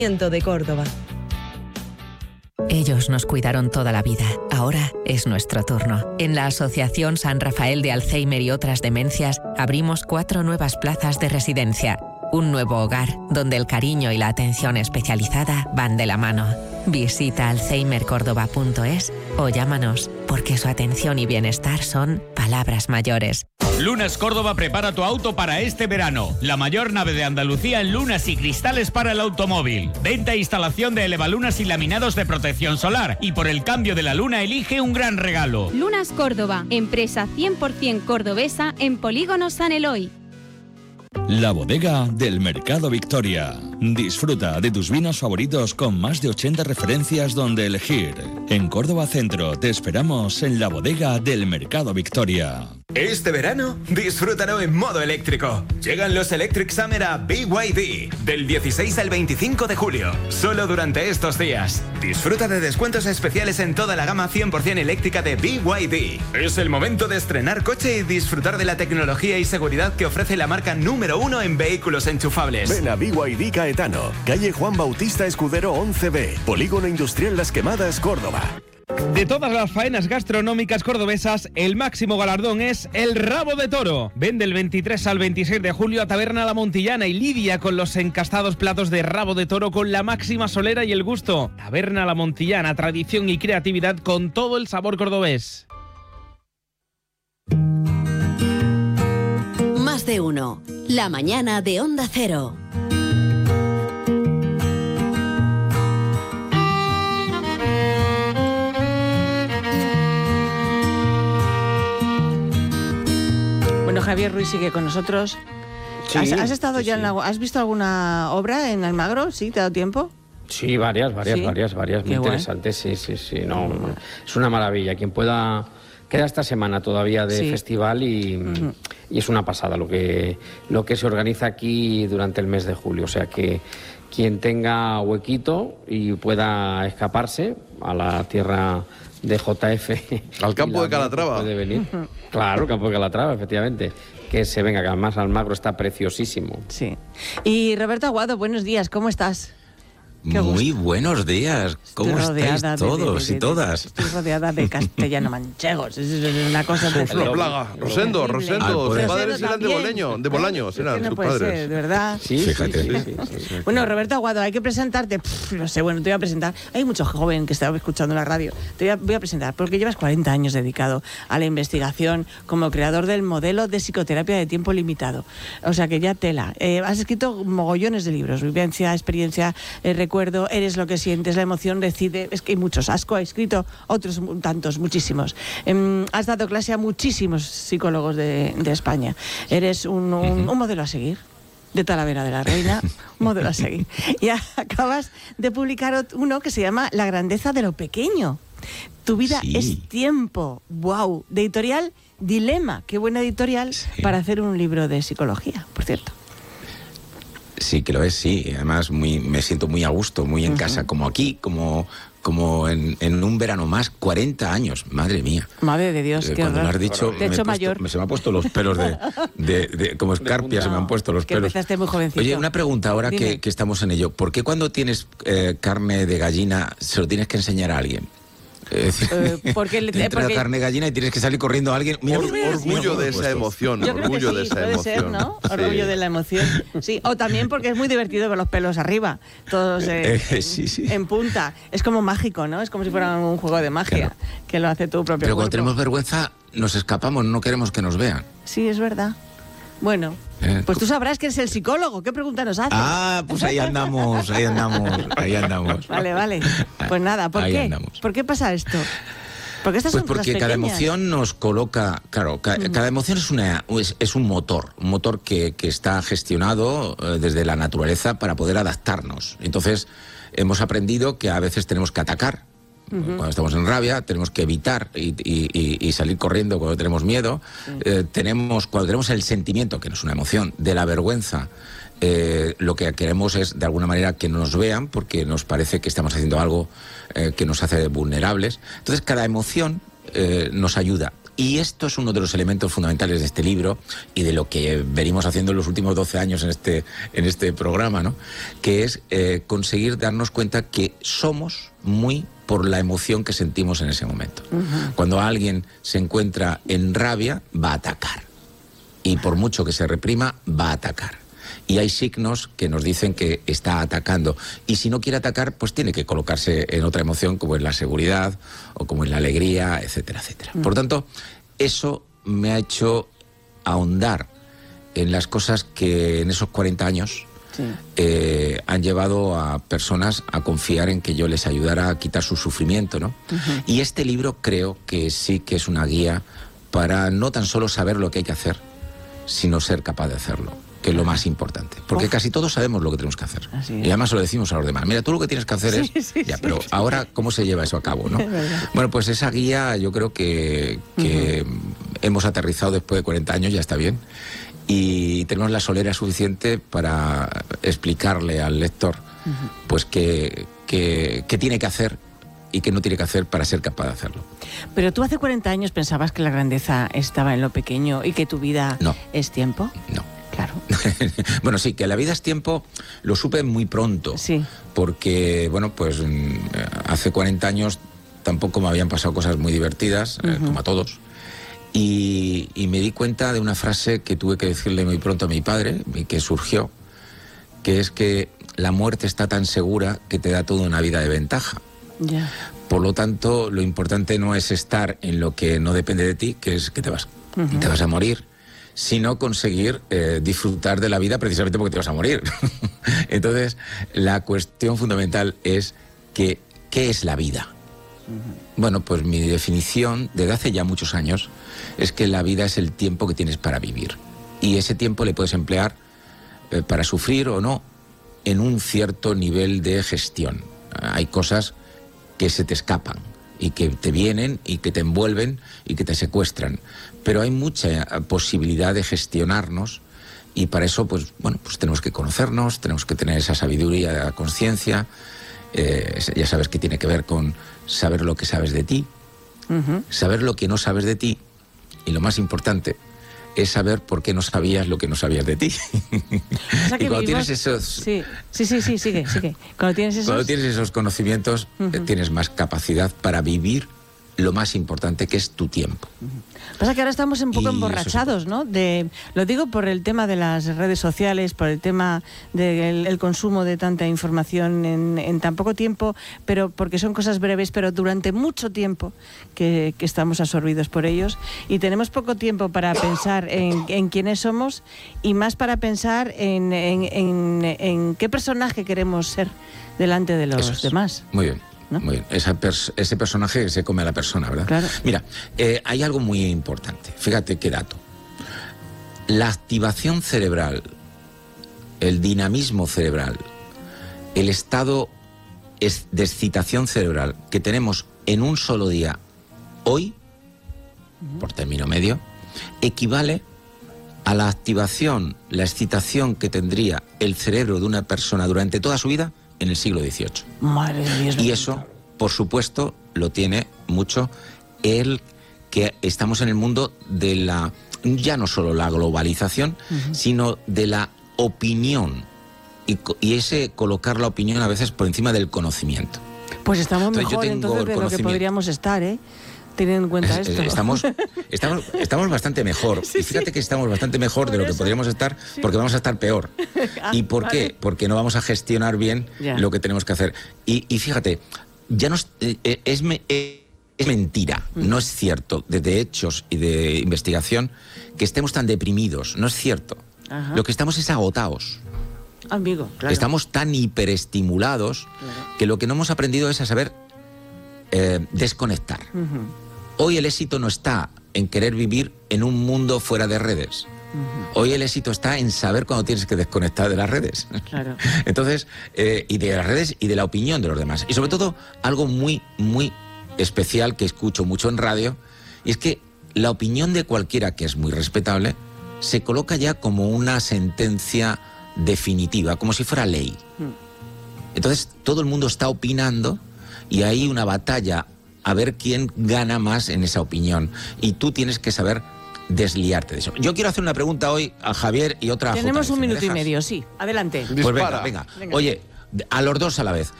de Córdoba. Ellos nos cuidaron toda la vida. Ahora es nuestro turno. En la Asociación San Rafael de Alzheimer y otras demencias abrimos 4 nuevas plazas de residencia. Un nuevo hogar donde el cariño y la atención especializada van de la mano. Visita alzheimercordoba.es o llámanos, porque su atención y bienestar son palabras mayores. Lunas Córdoba prepara tu auto para este verano. La mayor nave de Andalucía en lunas y cristales para el automóvil. Venta e instalación de elevalunas y laminados de protección solar. Y por el cambio de la luna elige un gran regalo. Lunas Córdoba, empresa 100% cordobesa en Polígono San Eloy. La bodega del Mercado Victoria. Disfruta de tus vinos favoritos con más de 80 referencias donde elegir. En Córdoba Centro te esperamos en la bodega del Mercado Victoria. Este verano, disfrútalo en modo eléctrico. Llegan los Electric Summer a BYD del 16 al 25 de julio. Solo durante estos días. Disfruta de descuentos especiales en toda la gama 100% eléctrica de BYD. Es el momento de estrenar coche y disfrutar de la tecnología y seguridad que ofrece la marca número 1 en vehículos enchufables. Ven a BYD Caetano, calle Juan Bautista Escudero 11B, Polígono Industrial Las Quemadas, Córdoba. De todas las faenas gastronómicas cordobesas, el máximo galardón es el rabo de toro. Ven del 23 al 26 de julio a Taberna La Montillana y lidia con los encastados platos de rabo de toro con la máxima solera y el gusto. Taberna La Montillana, tradición y creatividad con todo el sabor cordobés. Más de uno. La mañana de Onda Cero. Bueno, Javier Ruiz sigue con nosotros. Sí, ¿Has estado ya en has visto alguna obra en Almagro? ¿Sí? ¿Te ha dado tiempo? Sí, varias, muy interesantes, sí. No, es una maravilla. Quien pueda... Queda esta semana todavía de festival y es una pasada lo que se organiza aquí durante el mes de julio. O sea que quien tenga huequito y pueda escaparse a la tierra de JF... Al campo de Calatrava. Puede venir. Claro, campo de Calatrava, efectivamente. Que se venga, que además Almagro está preciosísimo. Sí. Y Roberto Aguado, buenos días, ¿cómo estás? Muy buenos días, ¿cómo estáis todos y todas? Estoy rodeada de castellano manchegos, es una cosa de... La plaga, Rosendo, sus padres eran de Bolaños, eran sus padres. Ser, de verdad. Sí, fíjate. Sí. Bueno, Roberto Aguado, hay que presentarte, no sé, bueno, te voy a presentar. Hay mucho joven que estaba escuchando la radio, voy a presentar, porque llevas 40 años dedicado a la investigación como creador del modelo de psicoterapia de tiempo limitado. O sea que ya tela. Has escrito mogollones de libros, vivencia, experiencia, recuerdo, eres lo que sientes, la emoción decide, es que hay muchos. Asco ha escrito otros tantos, muchísimos. Has dado clase a muchísimos psicólogos de España. Eres un modelo a seguir. De Talavera de la Reina, un modelo a seguir. Y acabas de publicar uno que se llama La grandeza de lo pequeño. Tu vida es tiempo. ¡Wow! De editorial Dilema. Qué buena editorial para hacer un libro de psicología, por cierto. Sí, que lo es, sí. Además, me siento muy a gusto, muy en casa, como aquí, como en un verano más, 40 años, madre mía. Madre de Dios, qué cuando me has dicho, te he hecho mayor. Se me han puesto los pelos como escarpias, se me han puesto los pelos. Empezaste muy jovencito. Oye, una pregunta ahora que estamos en ello. ¿Por qué cuando tienes carne de gallina se lo tienes que enseñar a alguien? Porque la carne de gallina y tienes que salir corriendo a alguien. Orgullo de esa emoción. Orgullo de esa emoción. Ser, ¿no? Orgullo de la emoción. Sí, o también porque es muy divertido ver los pelos arriba, todos en punta. Es como mágico, ¿no? Es como si fuera un juego de magia, que lo hace tu propio Pero cuerpo. cuando tenemos vergüenza nos escapamos, no queremos que nos vean. Sí, es verdad. Bueno, pues tú sabrás que eres el psicólogo. ¿Qué pregunta nos haces? Ah, pues ahí andamos. Vale. Pues nada, ¿por qué? Andamos. ¿Por qué pasa esto? Porque estas son porque cada emoción nos coloca... Claro, cada emoción es un motor que está gestionado desde la naturaleza para poder adaptarnos. Entonces, hemos aprendido que a veces tenemos que atacar. Cuando estamos en rabia tenemos que evitar y salir corriendo cuando tenemos miedo. Cuando tenemos el sentimiento, que no es una emoción, de la vergüenza, lo que queremos es de alguna manera que nos vean porque nos parece que estamos haciendo algo que nos hace vulnerables. Entonces cada emoción nos ayuda Y esto es uno de los elementos fundamentales de este libro y de lo que venimos haciendo en los últimos 12 años en este programa, ¿no? Que es conseguir darnos cuenta que somos muy por la emoción que sentimos en ese momento. Cuando alguien se encuentra en rabia, va a atacar. Y por mucho que se reprima, va a atacar. Y hay signos que nos dicen que está atacando. Y si no quiere atacar, pues tiene que colocarse en otra emoción, como en la seguridad o como en la alegría, etcétera, etcétera. Por tanto, eso me ha hecho ahondar en las cosas que en esos 40 años han llevado a personas a confiar en que yo les ayudara a quitar su sufrimiento, ¿no? Y este libro creo que sí que es una guía para no tan solo saber lo que hay que hacer, sino ser capaz de hacerlo, que es lo más importante. Porque casi todos sabemos lo que tenemos que hacer. Y además se lo decimos a los demás. Mira, tú lo que tienes que hacer es... pero ahora, ¿cómo se lleva eso a cabo, no? Bueno, pues esa guía yo creo que hemos aterrizado después de 40 años, ya está bien. Y tenemos la solera suficiente para explicarle al lector pues qué tiene que hacer y qué no tiene que hacer para ser capaz de hacerlo. Pero tú hace 40 años pensabas que la grandeza estaba en lo pequeño y que tu vida es tiempo. No. Claro. Bueno, sí, que la vida es tiempo lo supe muy pronto. Sí. Porque, bueno, pues hace 40 años tampoco me habían pasado cosas muy divertidas, como a todos. Y me di cuenta de una frase que tuve que decirle muy pronto a mi padre, y que surgió, que es que la muerte está tan segura que te da toda una vida de ventaja. Ya. Por lo tanto, lo importante no es estar en lo que no depende de ti, que es que te vas a morir, sino conseguir disfrutar de la vida precisamente porque te vas a morir. Entonces, la cuestión fundamental es que, ¿qué es la vida? Bueno, pues mi definición desde hace ya muchos años es que la vida es el tiempo que tienes para vivir. Y ese tiempo le puedes emplear para sufrir o no en un cierto nivel de gestión. Hay cosas que se te escapan y que te vienen y que te envuelven y que te secuestran. Pero hay mucha posibilidad de gestionarnos y para eso, pues bueno, pues tenemos que conocernos, tenemos que tener esa sabiduría de la conciencia. Ya sabes que tiene que ver con saber lo que sabes de ti, saber lo que no sabes de ti y lo más importante es saber por qué no sabías lo que no sabías de ti. O sea, que y cuando vivimos... tienes esos... Sí, sigue. Cuando tienes esos conocimientos, tienes más capacidad para vivir lo más importante, que es tu tiempo. Pasa que ahora estamos un poco emborrachados, ¿no? Lo digo por el tema de las redes sociales, por el tema del consumo de tanta información en tan poco tiempo, pero porque son cosas breves, pero durante mucho tiempo que estamos absorbidos por ellos y tenemos poco tiempo para pensar en quiénes somos y más para pensar en qué personaje queremos ser delante de los demás. Muy bien. ¿No? Muy bien, ese personaje se come a la persona, ¿verdad? Claro. Mira, hay algo muy importante. Fíjate qué dato. La activación cerebral, el dinamismo cerebral, el estado de excitación cerebral que tenemos en un solo día, hoy, por término medio, equivale a la activación, la excitación que tendría el cerebro de una persona durante toda su vida en el siglo XVIII. Madre de Dios. Y eso, por supuesto, lo tiene mucho el que estamos en el mundo de ya no solo la globalización, sino de la opinión. Y ese colocar la opinión a veces por encima del conocimiento. Pues estamos mejor entonces de lo que podríamos estar, teniendo en cuenta esto. Estamos bastante mejor. Sí, y fíjate que estamos bastante mejor de lo que podríamos estar, porque vamos a estar peor. ¿Y por qué? Porque no vamos a gestionar bien lo que tenemos que hacer. Y fíjate, ya es mentira, no es cierto, desde hechos y de investigación, que estemos tan deprimidos. No es cierto. Ajá. Lo que estamos es agotados. Amigo, claro. Estamos tan hiperestimulados que lo que no hemos aprendido es a saber desconectar. Hoy el éxito no está en querer vivir en un mundo fuera de redes. Hoy el éxito está en saber cuándo tienes que desconectar de las redes. Claro. Entonces, y de las redes y de la opinión de los demás. Y sobre todo, algo muy, muy especial que escucho mucho en radio, y es que la opinión de cualquiera, que es muy respetable, se coloca ya como una sentencia definitiva, como si fuera ley. Entonces, todo el mundo está opinando y hay una batalla a ver quién gana más en esa opinión. Y tú tienes que saber desliarte de eso. Yo quiero hacer una pregunta hoy a Javier y otra a Tenemos JF. un minuto y medio, sí. Adelante. Pues venga. Oye, a los dos a la vez.